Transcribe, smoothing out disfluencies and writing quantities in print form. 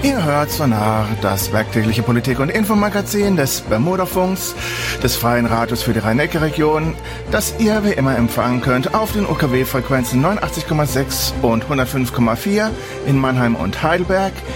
Ihr hört Sonar, das werktägliche Politik- und Infomagazin des Bermudafunks, des Freien Radios für die Rhein-Neckar-Region, das ihr wie immer empfangen könnt auf den UKW-Frequenzen 89,6 und 105,4 in Mannheim und Heidelberg,